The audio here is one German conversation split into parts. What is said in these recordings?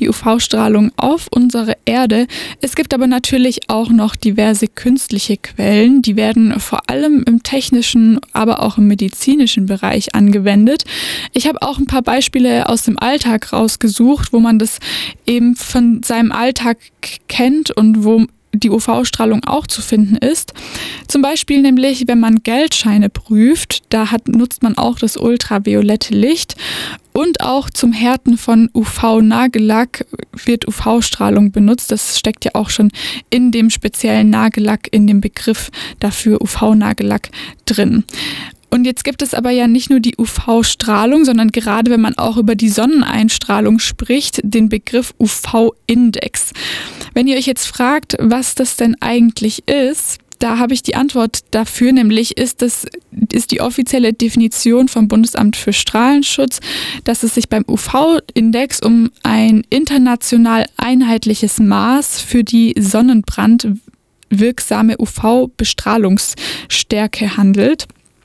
UV-Strahlung auf unsere Erde. Es gibt aber natürlich auch noch diverse künstliche Quellen. Die werden vor allem im technischen, aber auch im medizinischen Bereich angewendet. Ich habe auch ein paar Beispiele aus dem Alltag rausgesucht, wo man das eben von seinem Alltag kennt und wo die UV-Strahlung auch zu finden ist. Zum Beispiel nämlich, wenn man Geldscheine prüft, nutzt man auch das ultraviolette Licht. Und auch zum Härten von UV-Nagellack wird UV-Strahlung benutzt. Das steckt ja auch schon in dem speziellen Nagellack, in dem Begriff dafür UV-Nagellack drin. Und jetzt gibt es aber ja nicht nur die UV-Strahlung, sondern gerade wenn man auch über die Sonneneinstrahlung spricht, den Begriff UV-Index. Wenn ihr euch jetzt fragt, was das denn eigentlich ist, da habe ich die Antwort dafür, nämlich ist die offizielle Definition vom Bundesamt für Strahlenschutz, dass es sich beim UV-Index um ein international einheitliches Maß für die sonnenbrandwirksame UV-Bestrahlungsstärke handelt.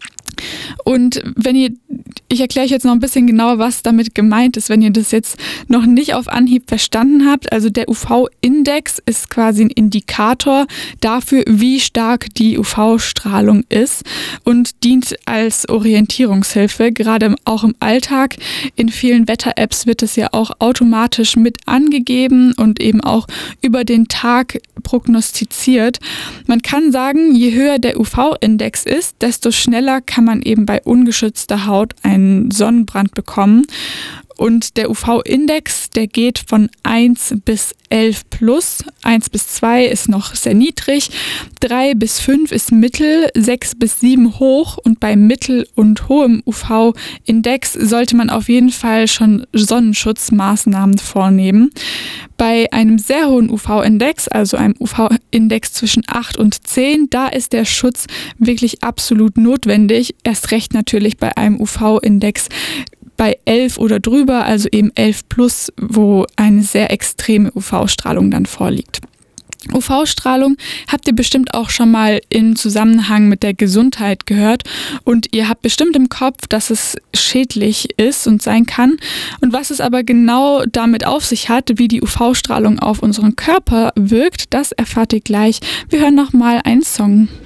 Und ich erkläre euch jetzt noch ein bisschen genauer, was damit gemeint ist, wenn ihr das jetzt noch nicht auf Anhieb verstanden habt. Also der UV-Index ist quasi ein Indikator dafür, wie stark die UV-Strahlung ist und dient als Orientierungshilfe, gerade auch im Alltag. In vielen Wetter-Apps wird es ja auch automatisch mit angegeben und eben auch über den Tag prognostiziert. Man kann sagen, je höher der UV-Index ist, desto schneller kann man eben bei ungeschützter Haut einen Sonnenbrand bekommen. Und der UV-Index, der geht von 1 bis 11 plus. 1 bis 2 ist noch sehr niedrig, 3 bis 5 ist mittel, 6 bis 7 hoch. Und bei mittel- und hohem UV-Index sollte man auf jeden Fall schon Sonnenschutzmaßnahmen vornehmen. Bei einem sehr hohen UV-Index, also einem UV-Index zwischen 8 und 10, da ist der Schutz wirklich absolut notwendig. Erst recht natürlich bei einem UV-Index bei 11 oder drüber, also eben 11 plus, wo eine sehr extreme UV-Strahlung dann vorliegt. UV-Strahlung habt ihr bestimmt auch schon mal im Zusammenhang mit der Gesundheit gehört und ihr habt bestimmt im Kopf, dass es schädlich ist und sein kann. Und was es aber genau damit auf sich hat, wie die UV-Strahlung auf unseren Körper wirkt, das erfahrt ihr gleich. Wir hören noch mal einen Song.